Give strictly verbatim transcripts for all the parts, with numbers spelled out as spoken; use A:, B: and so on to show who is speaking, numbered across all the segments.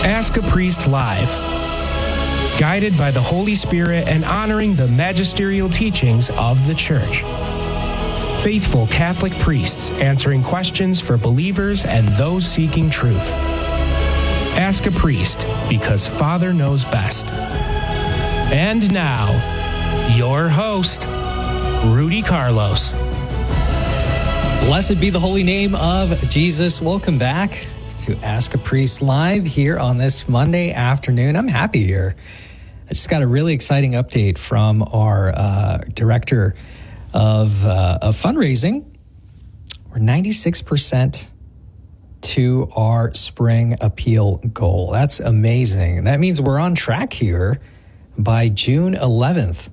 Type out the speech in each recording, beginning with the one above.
A: Ask a Priest Live. Guided by the Holy Spirit and honoring the magisterial teachings of the Church. Faithful Catholic priests answering questions for believers and those seeking truth. Ask a Priest, because Father knows best. And now, your host, Rudy Carlos.
B: Blessed be the holy name of Jesus. Welcome back to Ask a Priest Live here on this Monday afternoon. I'm happy here. I just got a really exciting update from our uh, director of, uh, of fundraising. We're ninety-six percent to our spring appeal goal. That's amazing. That means we're on track here by June eleventh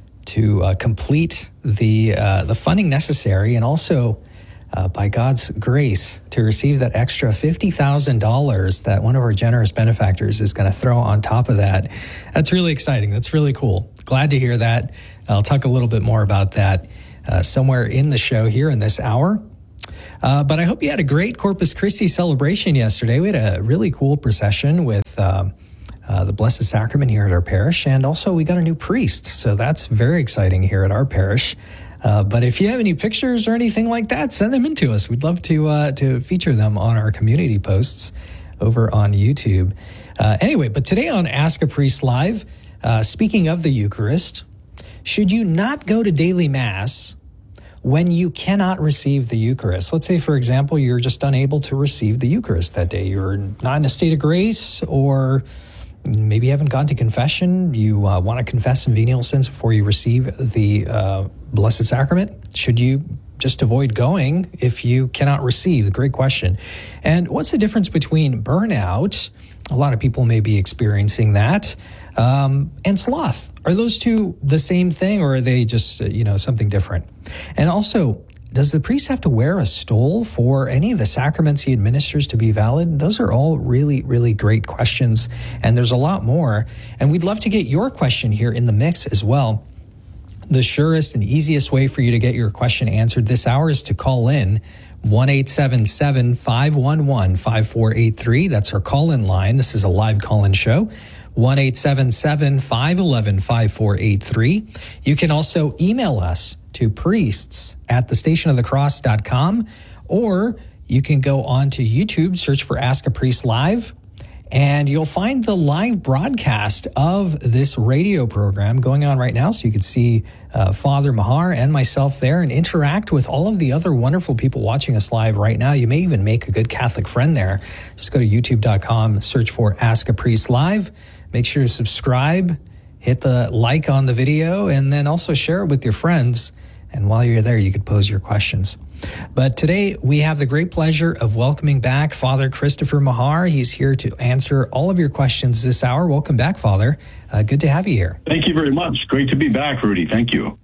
B: to uh, complete the uh, the funding necessary, and also uh, by God's grace to receive that extra fifty thousand dollars that one of our generous benefactors is going to throw on top of that. That's really exciting. That's really cool. Glad to hear that. I'll talk a little bit more about that uh, somewhere in the show here in this hour. Uh, but I hope you had a great Corpus Christi celebration yesterday. We had a really cool procession with um, uh, the Blessed Sacrament here at our parish. And also we got a new priest. So that's very exciting here at our parish. Uh, but if you have any pictures or anything like that, send them in to us. We'd love to uh, to feature them on our community posts over on YouTube. Uh, anyway, but today on Ask a Priest Live, uh, speaking of the Eucharist, should you not go to daily Mass when you cannot receive the Eucharist? Let's say, for example, you're just unable to receive the Eucharist that day. You're not in a state of grace, or maybe you haven't gone to confession. You uh, want to confess some venial sins before you receive the uh, Blessed Sacrament. Should you just avoid going if you cannot receive? Great question. And what's the difference between burnout? A lot of people may be experiencing that. Um, and sloth. Are those two the same thing, or are they just, uh, you know, something different? And also, does the priest have to wear a stole for any of the sacraments he administers to be valid? Those are all really, really great questions, and there's a lot more. And we'd love to get your question here in the mix as well. The surest and easiest way for you to get your question answered this hour is to call in one eight seven seven, five one one, five four eight three. That's our call-in line. This is a live call-in show. one eight seven seven, five one one, five four eight three. You can also email us to priests at the station of the cross dot com, or you can go on to YouTube, search for Ask a Priest Live, and you'll find the live broadcast of this radio program going on right now, so you can see uh, Father Mahar and myself there and interact with all of the other wonderful people watching us live right now. You may even make a good Catholic friend there. Just go to youtube dot com, search for Ask a Priest Live. Make sure to subscribe, hit the like on the video, and then also share it with your friends. And while you're there, you could pose your questions. But today, we have the great pleasure of welcoming back Father Christopher Mahar. He's here to answer all of your questions this hour. Welcome back, Father. Uh, good to have you here.
C: Thank you very much. Great to be back, Rudy. Thank you.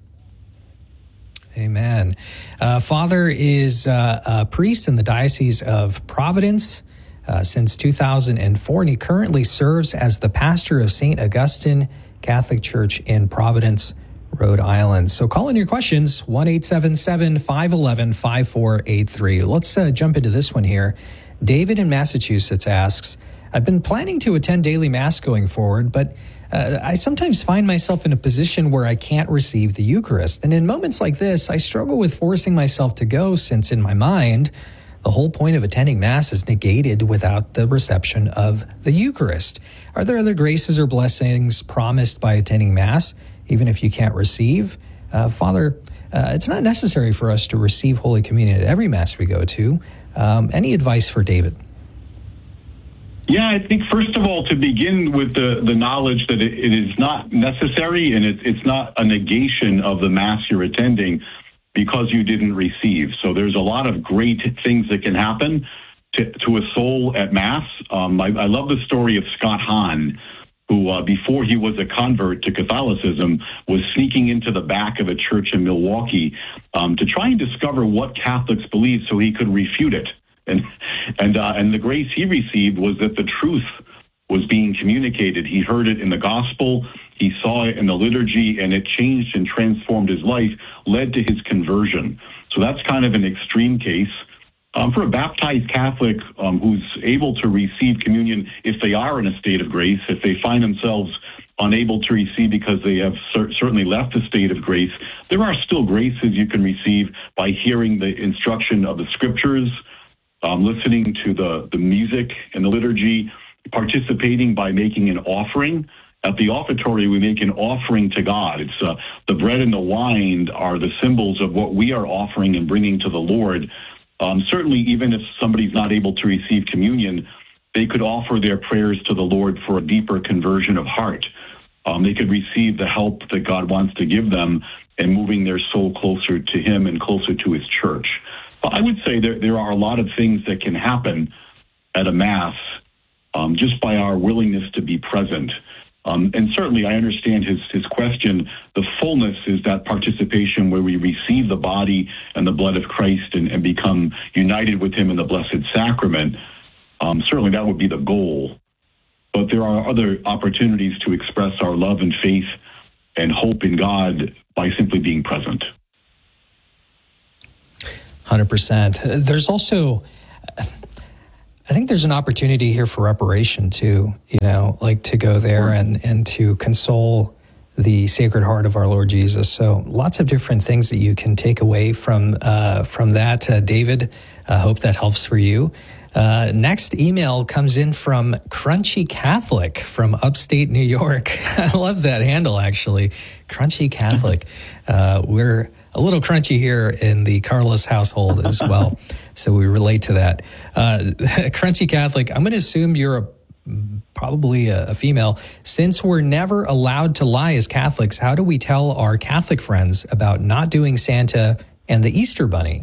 B: Amen. Uh, Father is uh, a priest in the Diocese of Providence Uh, since two thousand four, and he currently serves as the pastor of Saint Augustine Catholic Church in Providence, Rhode Island. So call in your questions, one eight seven seven, five one one, five four eight three. Let's uh, jump into this one here. David in Massachusetts asks, I've been planning to attend daily Mass going forward, but uh, I sometimes find myself in a position where I can't receive the Eucharist. And in moments like this, I struggle with forcing myself to go, since in my mind, the whole point of attending Mass is negated without the reception of the Eucharist. Are there other graces or blessings promised by attending Mass, even if you can't receive? Uh, Father, uh, it's not necessary for us to receive Holy Communion at every Mass we go to. Um, any advice for David?
C: Yeah, I think first of all, to begin with the, the knowledge that it, it is not necessary, and it, it's not a negation of the Mass you're attending because you didn't receive. So there's a lot of great things that can happen to, to a soul at Mass. Um, I, I love the story of Scott Hahn, who uh, before he was a convert to Catholicism, was sneaking into the back of a church in Milwaukee um, to try and discover what Catholics believed so he could refute it. And and uh, and the grace he received was that the truth was being communicated. He heard it in the gospel, he saw it in the liturgy, and it changed and transformed his life, led to his conversion. So that's kind of an extreme case. Um, for a baptized Catholic um, who's able to receive communion, if they are in a state of grace, if they find themselves unable to receive because they have cer- certainly left the state of grace, there are still graces you can receive by hearing the instruction of the scriptures, um, listening to the, the music and the liturgy, participating by making an offering. At the offertory, we make an offering to God. It's uh, the bread and the wine are the symbols of what we are offering and bringing to the Lord. Um, certainly, even if somebody's not able to receive communion, they could offer their prayers to the Lord for a deeper conversion of heart. Um, they could receive the help that God wants to give them in moving their soul closer to Him and closer to His church. But I would say there, there are a lot of things that can happen at a Mass um, just by our willingness to be present. Um, and certainly I understand his, his question. The fullness is that participation where we receive the body and the blood of Christ and, and become united with Him in the Blessed Sacrament. Um, certainly that would be the goal. But there are other opportunities to express our love and faith and hope in God by simply being present.
B: one hundred percent. There's also, I think there's an opportunity here for reparation too, you know, like to go there and, and to console the Sacred Heart of our Lord Jesus. So lots of different things that you can take away from, uh, from that. Uh, David, I hope that helps for you. Uh, next email comes in from Crunchy Catholic from upstate New York. I love that handle, actually. Crunchy Catholic. Uh, we're a little crunchy here in the Carlos household as well, so we relate to that. Uh, Crunchy Catholic, I'm going to assume you're a, probably a, a female. Since we're never allowed to lie as Catholics, how do we tell our Catholic friends about not doing Santa and the Easter Bunny?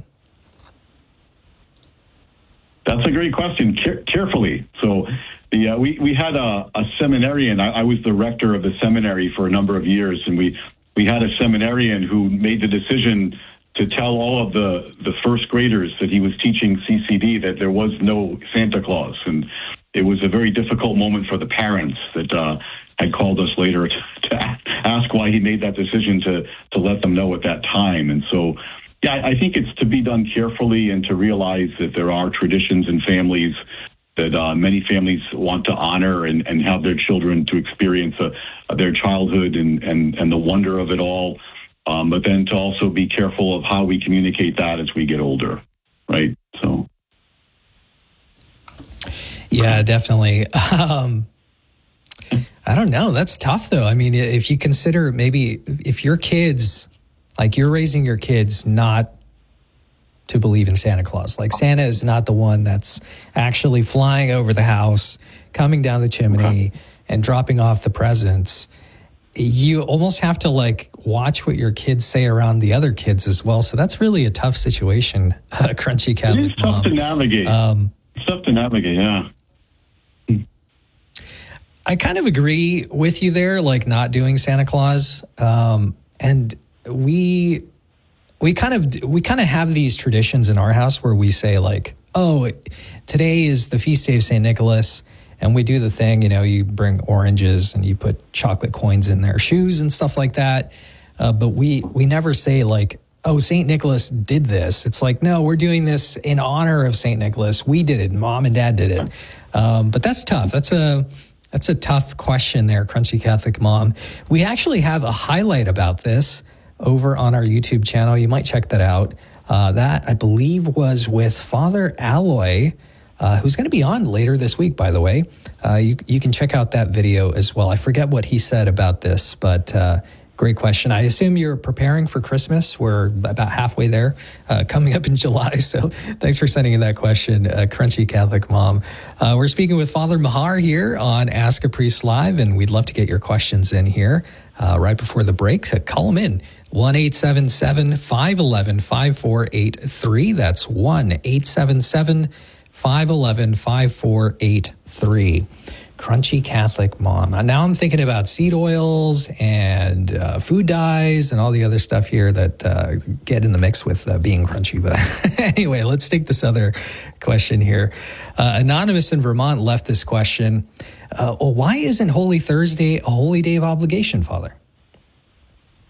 C: That's a great question. Care- carefully. So the, uh, we, we had a, a seminarian. I, I was the rector of the seminary for a number of years, and we, we had a seminarian who made the decision to tell all of the, the first graders that he was teaching C C D that there was no Santa Claus. And it was a very difficult moment for the parents that uh, had called us later to, to ask why he made that decision to, to let them know at that time. And so, yeah, I think it's to be done carefully and to realize that there are traditions and families that uh, many families want to honor and, and have their children to experience uh, their childhood and, and, and the wonder of it all. Um, but then to also be careful of how we communicate that as we get older, right? So,
B: yeah, definitely. Um, I don't know. That's tough, though. I mean, if you consider maybe if your kids, like you're raising your kids not to believe in Santa Claus. Like Santa is not the one that's actually flying over the house, coming down the chimney, okay, and dropping off the presents. You almost have to like watch what your kids say around the other kids as well. So that's really a tough situation, uh, Crunchy Catholic
C: It is tough
B: mom.
C: to navigate. Um, it's tough to navigate, yeah.
B: I kind of agree with you there, like not doing Santa Claus. Um, and we we kind of we kind of have these traditions in our house where we say like, oh, today is the feast day of Saint Nicholas. And we do the thing, you know, you bring oranges and you put chocolate coins in their shoes and stuff like that. Uh, but we we never say like, oh, Saint Nicholas did this. It's like, no, we're doing this in honor of Saint Nicholas. We did it. Mom and Dad did it. Um, but that's tough. That's a that's a tough question there, Crunchy Catholic Mom. We actually have a highlight about this over on our YouTube channel. You might check that out. Uh, that, I believe, was with Father Alloy, Uh, who's going to be on later this week, by the way. Uh, you, you can check out that video as well. I forget what he said about this, but uh, great question. I assume you're preparing for Christmas. We're about halfway there, uh, coming up in July. So thanks for sending in that question, uh, Crunchy Catholic Mom. Uh, we're speaking with Father Mahar here on Ask a Priest Live, and we'd love to get your questions in here uh, right before the break. So call them in. one eight seven seven, five one one, five four eight three. That's one eight seven seven, five one one, five four eight three. Crunchy Catholic Mom. Now I'm thinking about seed oils and uh, food dyes and all the other stuff here that uh, get in the mix with uh, being crunchy. But anyway, let's take this other question here. Uh, Anonymous in Vermont left this question. Uh, well, why isn't Holy Thursday a holy day of obligation, Father?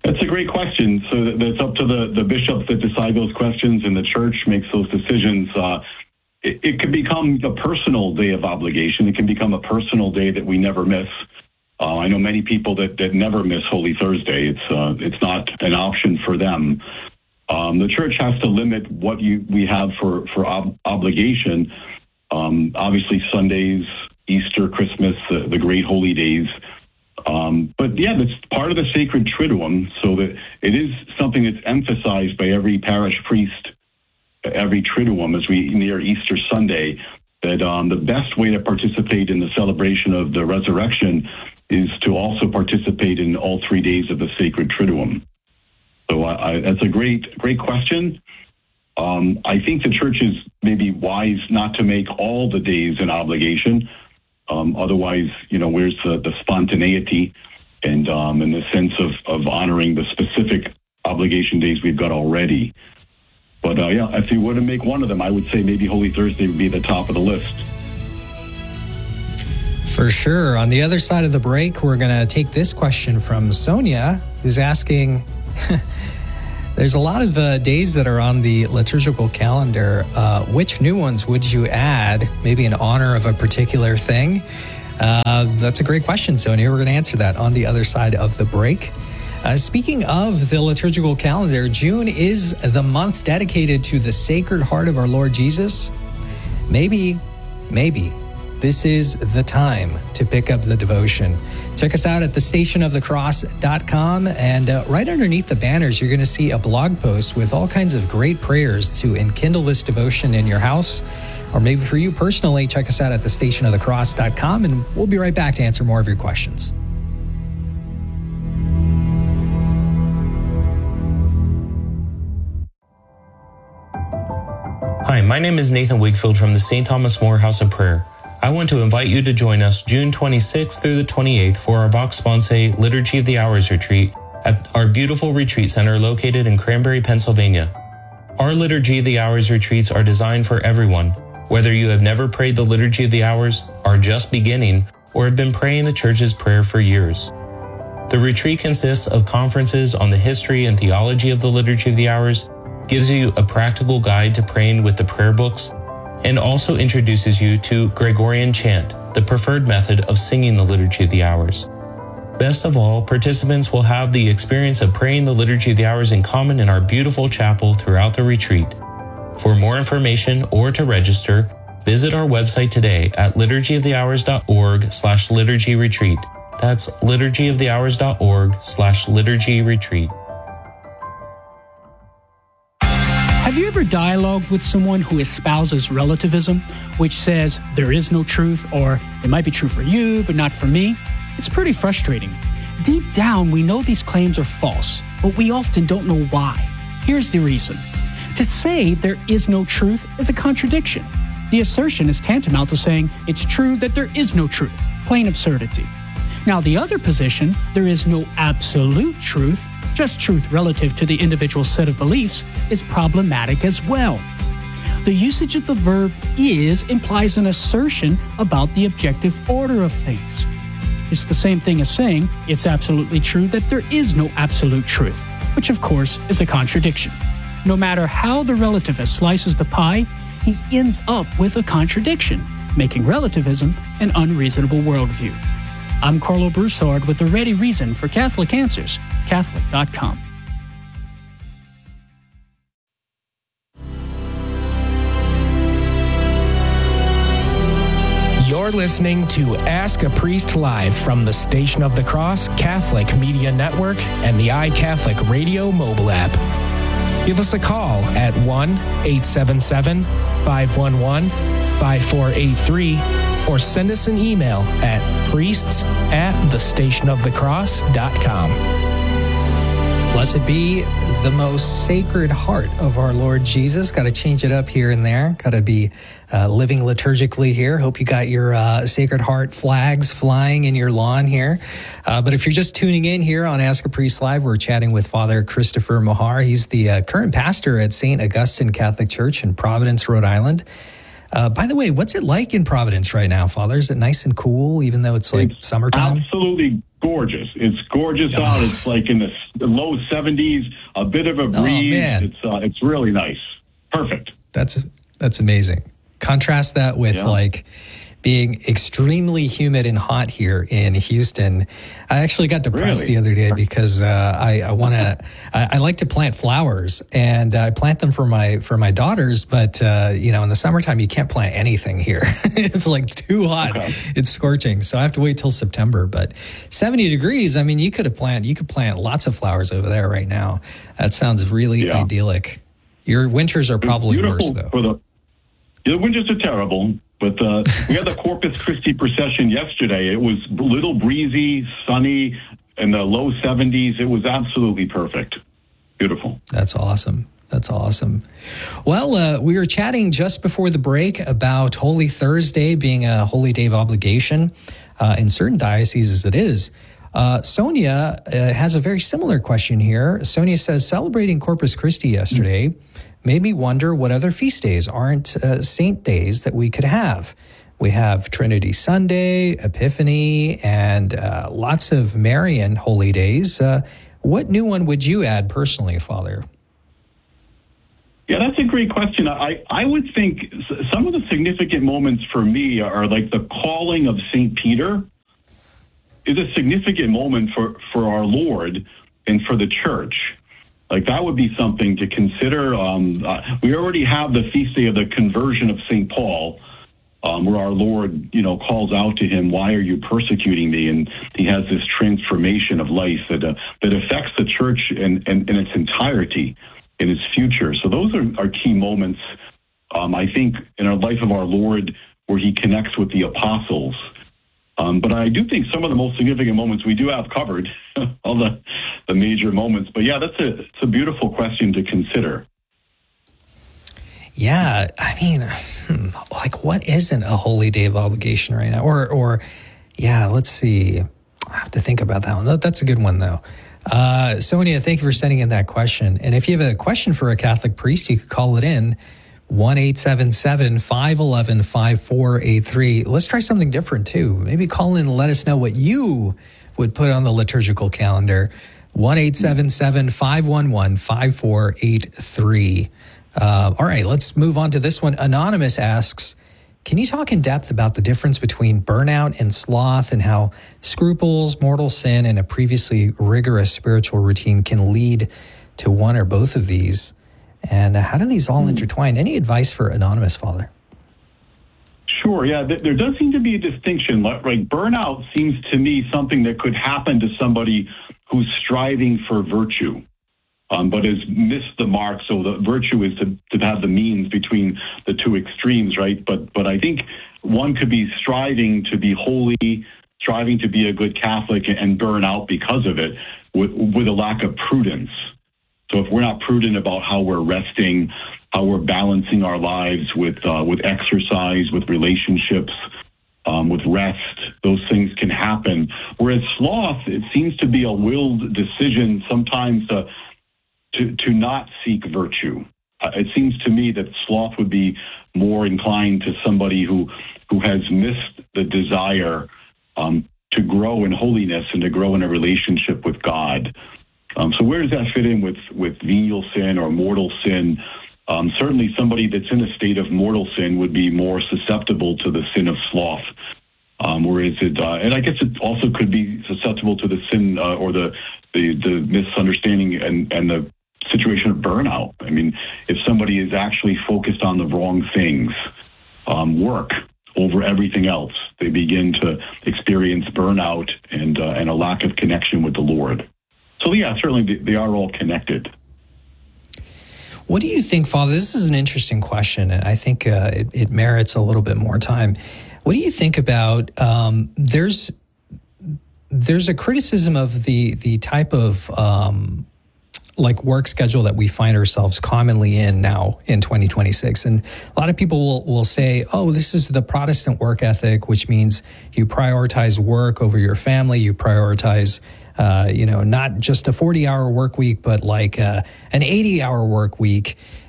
C: That's a great question. So that, that's up to the, the bishops that decide those questions, and the church makes those decisions. Uh, it, it can become a personal day of obligation. It can become a personal day that we never miss. Uh, I know many people that, that never miss Holy Thursday. It's uh, it's not an option for them. Um, the church has to limit what you we have for for ob- obligation. Um, obviously, Sundays, Easter, Christmas, uh, the great holy days. Um, but yeah, that's part of the sacred Triduum, so that it is something that's emphasized by every parish priest, every Triduum as we near Easter Sunday, that um, the best way to participate in the celebration of the resurrection is to also participate in all three days of the sacred Triduum. So I, I, that's a great, great question. Um, I think the church is maybe wise not to make all the days an obligation. Um, otherwise, you know, where's the, the spontaneity and um, in the sense of, of honoring the specific obligation days we've got already. But uh, yeah, if you were to make one of them, I would say maybe Holy Thursday would be the top of the list.
B: For sure. On the other side of the break, we're going to take this question from Sonia, who's asking, there's a lot of uh, days that are on the liturgical calendar. Uh, which new ones would you add, maybe in honor of a particular thing? Uh, that's a great question, Sonia. We're going to answer that on the other side of the break. Uh, speaking of the liturgical calendar, June is the month dedicated to the Sacred Heart of our Lord Jesus. Maybe, maybe this is the time to pick up the devotion. Check us out at the station of the cross dot com, and uh, right underneath the banners, you're going to see a blog post with all kinds of great prayers to enkindle this devotion in your house. Or maybe for you personally, check us out at the station of the cross dot com, and we'll be right back to answer more of your questions.
D: Hi, my name is Nathan Wakefield from the Saint Thomas More House of Prayer. I want to invite you to join us June twenty-sixth through the twenty-eighth for our Vox Sponsae Liturgy of the Hours retreat at our beautiful retreat center located in Cranberry, Pennsylvania. Our Liturgy of the Hours retreats are designed for everyone, whether you have never prayed the Liturgy of the Hours, are just beginning, or have been praying the Church's prayer for years. The retreat consists of conferences on the history and theology of the Liturgy of the Hours, gives you a practical guide to praying with the prayer books, and also introduces you to Gregorian chant, the preferred method of singing the Liturgy of the Hours. Best of all, participants will have the experience of praying the Liturgy of the Hours in common in our beautiful chapel throughout the retreat. For more information or to register, visit our website today at liturgy of the hours dot org slash liturgy retreat. That's liturgy of the hours dot org slash liturgy retreat.
E: Have you ever dialogued with someone who espouses relativism, which says there is no truth, or it might be true for you, but not for me? It's pretty frustrating. Deep down, we know these claims are false, but we often don't know why. Here's the reason. To say there is no truth is a contradiction. The assertion is tantamount to saying it's true that there is no truth. Plain absurdity. Now, the other position, there is no absolute truth, just truth relative to the individual set of beliefs, is problematic as well. The usage of the verb is implies an assertion about the objective order of things. It's the same thing as saying it's absolutely true that there is no absolute truth, which of course is a contradiction. No matter how the relativist slices the pie, he ends up with a contradiction, making relativism an unreasonable worldview. I'm Carlo Broussard with a ready reason for Catholic Answers, Catholic dot com.
A: You're listening to Ask a Priest Live from the Station of the Cross Catholic Media Network and the iCatholic Radio mobile app. Give us a call at one eight seven seven, five one one, five four eight three or send us an email at priests at the station of the cross dot com.
B: Blessed be the most sacred heart of our Lord Jesus. Got to change it up here and there. Got to be uh, living liturgically here. Hope you got your uh, Sacred Heart flags flying in your lawn here. Uh, but if you're just tuning in here on Ask a Priest Live, we're chatting with Father Christopher Mahar. He's the uh, current pastor at Saint Augustine Catholic Church in Providence, Rhode Island. Uh, by the way, what's it like in Providence right now, Father? Is it nice and cool, even though it's like
C: it's
B: summertime?
C: Absolutely gorgeous. It's gorgeous oh. out. It's like in the, the low seventies, a bit of a breeze.
B: Oh, man.
C: It's uh, it's really nice. Perfect.
B: That's that's amazing. Contrast that with yeah. like being extremely humid and hot here in Houston. I actually got depressed
C: really?
B: the other day because uh, I, I want to. I, I like to plant flowers, and I plant them for my for my daughters. But uh, you know, in the summertime, you can't plant anything here. It's like too hot. Okay. It's scorching. So I have to wait till September. But seventy degrees. I mean, you could have plant. You could plant lots of flowers over there right now. That sounds really yeah. idyllic. Your winters are probably worse though.
C: For the, the winters are terrible. But uh, we had the Corpus Christi procession yesterday. It was a little breezy, sunny, in the low seventies. It was absolutely perfect. Beautiful.
B: That's awesome. That's awesome. Well, uh, we were chatting just before the break about Holy Thursday being a holy day of obligation. Uh, in certain dioceses, it is. Uh, Sonia uh, has a very similar question here. Sonia says, celebrating Corpus Christi yesterday mm-hmm. made me wonder what other feast days aren't uh, saint days that we could have. We have Trinity Sunday, Epiphany, and uh, lots of Marian holy days. Uh, what new one would you add personally, Father?
C: Yeah, that's a great question. I, I would think some of the significant moments for me are like the calling of Saint Peter is a significant moment for, for our Lord and for the church. Like that would be something to consider. Um, uh, we already have the feast day of the conversion of Saint Paul, um, where our Lord, you know, calls out to him, "Why are you persecuting me?" And he has this transformation of life that uh, that affects the church in, in, in its entirety, in its future. So those are, are key moments, um, I think, in our life of our Lord, where he connects with the apostles. Um, but I do think some of the most significant moments we do have covered, all the, the major moments. But yeah, that's a, it's a beautiful question to consider.
B: Yeah, I mean, hmm, like what isn't a holy day of obligation right now? Or, or yeah, let's see. I have to think about that one. That's a good one, though. Uh, Sonia, thank you for sending in that question. And if you have a question for a Catholic priest, you could call it in. one eight seven seven, five one one, five four eight three. Let's try something different, too. Maybe call in and let us know what you would put on the liturgical calendar. one eight seven seven, five one one, five four eight three. Uh, all right, let's move on to this one. Anonymous asks, can you talk in depth about the difference between burnout and sloth and how scruples, mortal sin, and a previously rigorous spiritual routine can lead to one or both of these? And how do these all intertwine? Any advice for Anonymous, Father?
C: Sure, yeah. There does seem to be a distinction. Like burnout seems to me something that could happen to somebody who's striving for virtue, um, but has missed the mark. So the virtue is to, to have the means between the two extremes, right? But but I think one could be striving to be holy, striving to be a good Catholic, and burn out because of it with, with a lack of prudence. So if we're not prudent about how we're resting, how we're balancing our lives with uh, with exercise, with relationships, um, with rest, those things can happen. Whereas sloth, it seems to be a willed decision sometimes to to, to not seek virtue. Uh, it seems to me that sloth would be more inclined to somebody who who has missed the desire um, to grow in holiness and to grow in a relationship with God. Um, so where does that fit in with, with venial sin or mortal sin? Um, certainly somebody that's in a state of mortal sin would be more susceptible to the sin of sloth. Um, whereas it, uh, and I guess it also could be susceptible to the sin uh, or the, the, the misunderstanding and, and the situation of burnout. I mean, if somebody is actually focused on the wrong things, um, work over everything else, they begin to experience burnout and, uh, and a lack of connection with the Lord. So, yeah, certainly they are all connected.
B: What do you think, Father? This is an interesting question, and I think uh, it, it merits a little bit more time. What do you think about, um, there's there's a criticism of the, the type of, um, like, work schedule that we find ourselves commonly in now in twenty twenty-six. And a lot of people will, will say, oh, this is the Protestant work ethic, which means you prioritize work over your family, you prioritize Uh, you know, not just a forty-hour work week, but like uh, an eighty-hour work week.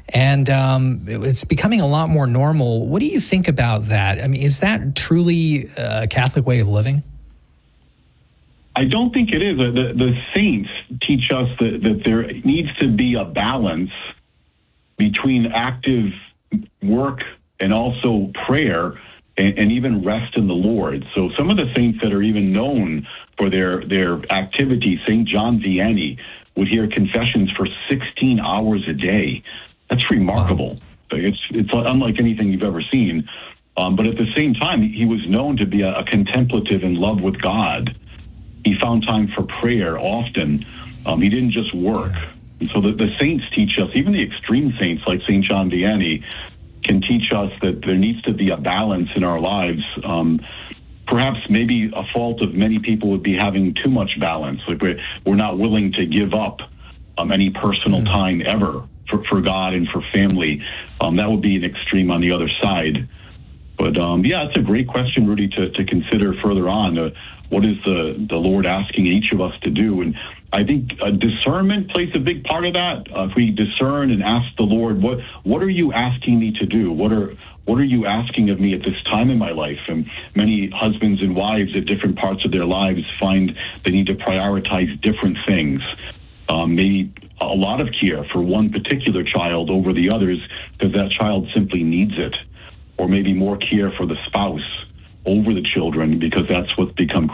B: And um, it's becoming a lot more normal. What do you think about that? I mean, is that truly a Catholic way of living?
C: I don't think it is. The, the saints teach us that, that there needs to be a balance between active work and also prayer and, and even rest in the Lord. So some of the saints that are even known for their, their activity, Saint John Vianney, would hear confessions for sixteen hours a day. That's remarkable. Wow. It's it's unlike anything you've ever seen. Um, but at the same time, he was known to be a, a contemplative in love with God. He found time for prayer often. Um, he didn't just work. And so the, the saints teach us, even the extreme saints like Saint John Vianney, can teach us that there needs to be a balance in our lives. Um, perhaps maybe a fault of many people would be having too much balance. Like we're, we're not willing to give up um, any personal mm. time ever for, for God and for family. Um, that would be an extreme on the other side. But um, yeah, it's a great question, Rudy, to, to consider further on. Uh, what is the, the Lord asking each of us to do? And I think uh, discernment plays a big part of that. Uh, if we discern and ask the Lord, what what are you asking me to do? What are what are you asking of me at this time in my life? And many husbands and wives at different parts of their lives find they need to prioritize different things. Um, maybe a lot of care for one particular child over the others because that child simply needs it. Or maybe more care for the spouse over the children because that's what's become